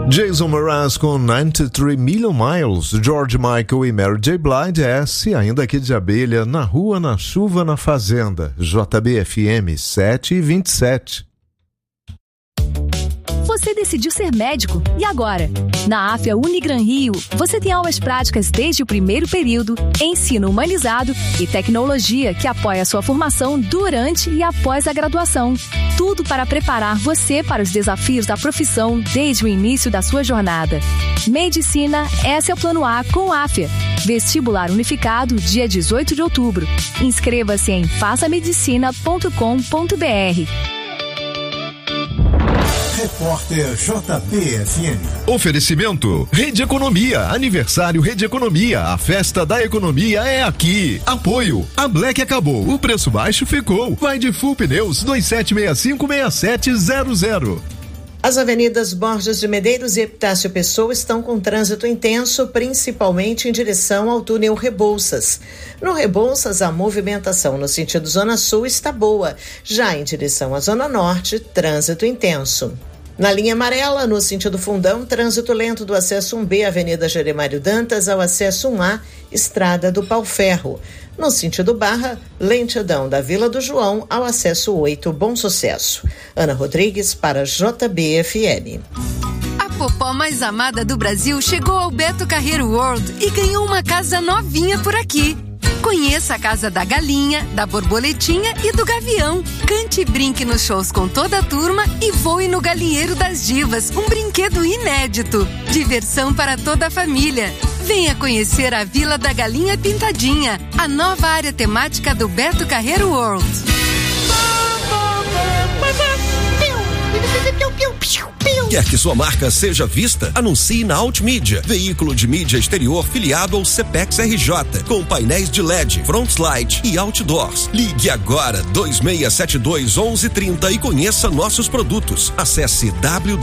Jason Mraz com 93 Million Miles, George Michael e Mary J. Blige, S, ainda aqui de abelha, na rua, na chuva, na fazenda, JBFM 7:27. Você decidiu ser médico, e agora? Na AFIA Unigran Rio, você tem aulas práticas desde o primeiro período, ensino humanizado e tecnologia que apoia a sua formação durante e após a graduação. Tudo para preparar você para os desafios da profissão desde o início da sua jornada. Medicina, esse é o plano A com AFIA. Vestibular unificado, dia 18 de outubro. Inscreva-se em façamedicina.com.br. Repórter JBFM. Oferecimento Rede Economia, aniversário Rede Economia, a festa da economia é aqui. Apoio, a Black acabou, o preço baixo ficou. Vai de Full Pneus 2765-6700. As avenidas Borges de Medeiros e Epitácio Pessoa estão com trânsito intenso, principalmente em direção ao túnel Rebouças. No Rebouças, a movimentação no sentido Zona Sul está boa. Já em direção à Zona Norte, trânsito intenso. Na linha amarela, no sentido Fundão, trânsito lento do acesso 1B, Avenida Jeremário Dantas, ao acesso 1A, Estrada do Pau-Ferro. No sentido Barra, lentidão da Vila do João ao acesso 8, Bom Sucesso. Ana Rodrigues para JBFM. A popó mais amada do Brasil chegou ao Beto Carreiro World e ganhou uma casa novinha por aqui. Conheça a casa da galinha, da borboletinha e do gavião. Cante e brinque nos shows com toda a turma e voe no galinheiro das divas, um brinquedo inédito. Diversão para toda a família. Venha conhecer a Vila da Galinha Pintadinha, a nova área temática do Beto Carreiro World. Quer que sua marca seja vista? Anuncie na Altmídia, veículo de mídia exterior filiado ao CPEX RJ, com painéis de LED, frontlight e outdoors. Ligue agora 2672-1130 e conheça nossos produtos. Acesse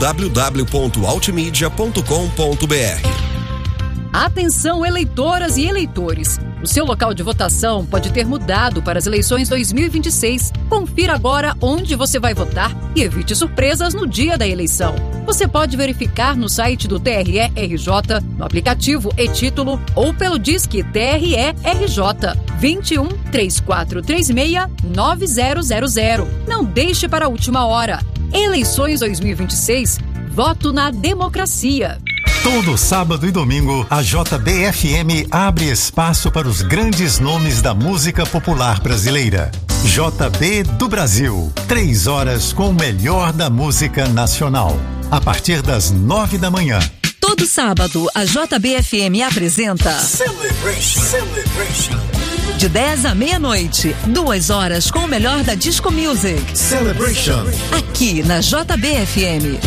www.altmedia.com.br. Atenção, eleitoras e eleitores! O seu local de votação pode ter mudado para as eleições 2026. Confira agora onde você vai votar e evite surpresas no dia da eleição. Você pode verificar no site do TRE-RJ, no aplicativo e-Título ou pelo Disque TRE-RJ 21 3436 9000. Não deixe para a última hora. Eleições 2026, voto na democracia. Todo sábado e domingo, a JBFM abre espaço para os grandes nomes da música popular brasileira. JB do Brasil, 3 horas com o melhor da música nacional. A partir das 9 da manhã. Todo sábado, a JBFM apresenta Celebration. De 10 à meia-noite, 2 horas com o melhor da Disco Music. Celebration. Aqui na JBFM.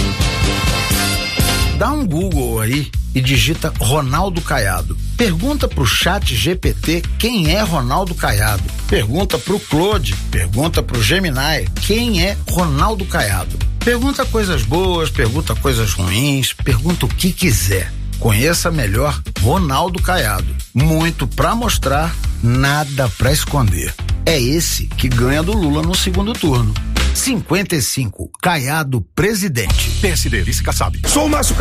Dá um Google aí e digita Ronaldo Caiado. Pergunta pro ChatGPT quem é Ronaldo Caiado. Pergunta pro Claude, pergunta pro Gemini quem é Ronaldo Caiado. Pergunta coisas boas, pergunta coisas ruins, pergunta o que quiser. Conheça melhor Ronaldo Caiado. Muito pra mostrar, nada pra esconder. É esse que ganha do Lula no segundo turno. 55, Caiado presidente. PSD, Vice Kassab. Sou o Márcio